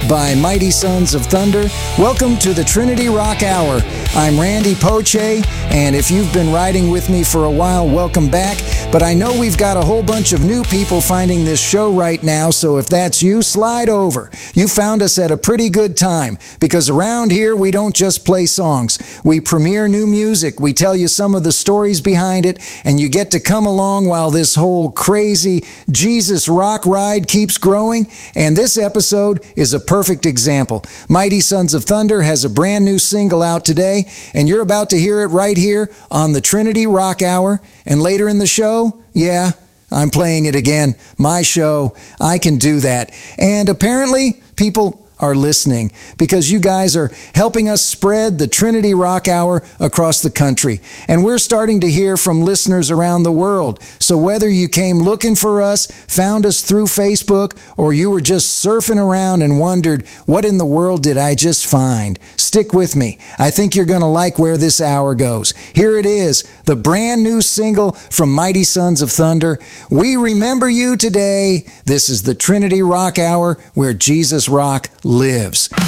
by Mighty Sons of Thunder. Welcome to the Trinity Rock Hour. I'm Randy Poche, and if you've been riding with me for a while, welcome back. But I know we've got a whole bunch of new people finding this show right now, so if that's you, slide over. You found us at a pretty good time, because around here we don't just play songs. We premiere new music, we tell you some of the stories behind it, and you get to come along while this whole crazy Jesus rock ride keeps growing. And this episode is a perfect example. Mighty Sons of Thunder has a brand new single out today, and you're about to hear it right here on the Trinity Rock Hour. And later in the show, yeah, I'm playing it again. My show, I can do that. And apparently, people are listening because you guys are helping us spread the Trinity Rock Hour across the country. And we're starting to hear from listeners around the world. So whether you came looking for us, found us through Facebook, or you were just surfing around and wondered, what in the world did I just find? Stick with me. I think you're going to like where this hour goes. Here it is, the brand new single from Mighty Sons of Thunder. We remember you today. This is the Trinity Rock Hour, where Jesus Rock lives.